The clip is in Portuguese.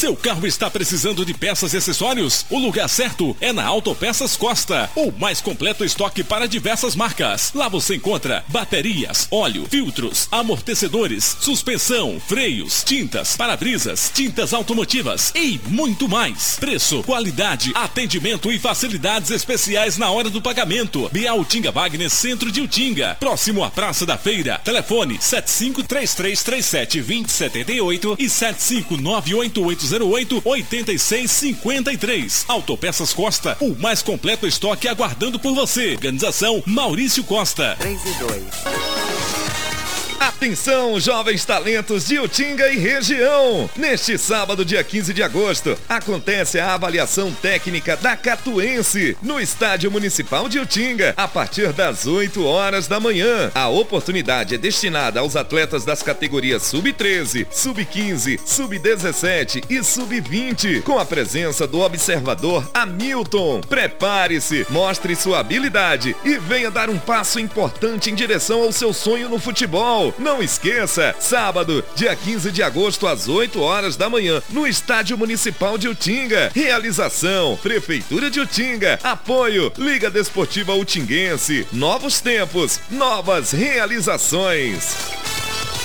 Seu carro está precisando de peças e acessórios? O lugar certo é na Autopeças Costa. O mais completo estoque para diversas marcas. Lá você encontra baterias, óleo, filtros, amortecedores, suspensão, freios, tintas, para-brisas, tintas automotivas e muito mais. Preço, qualidade, atendimento e facilidades especiais na hora do pagamento. BA Utinga Wagner, centro de Utinga, próximo à Praça da Feira. Telefone 7533372078 e 7598808-8653. Autopeças Costa, o mais completo estoque aguardando por você. Organização Maurício Costa. 3 e 2. Atenção, jovens talentos de Utinga e região! Neste sábado, dia 15 de agosto, acontece a avaliação técnica da Catuense no Estádio Municipal de Utinga, a partir das 8 horas da manhã. A oportunidade é destinada aos atletas das categorias Sub-13, Sub-15, Sub-17 e Sub-20, com a presença do observador Hamilton. Prepare-se, mostre sua habilidade e venha dar um passo importante em direção ao seu sonho no futebol. Não esqueça, sábado, dia 15 de agosto, às 8 horas da manhã, no Estádio Municipal de Utinga. Realização, Prefeitura de Utinga. Apoio, Liga Desportiva Utinguense. Novos tempos, novas realizações.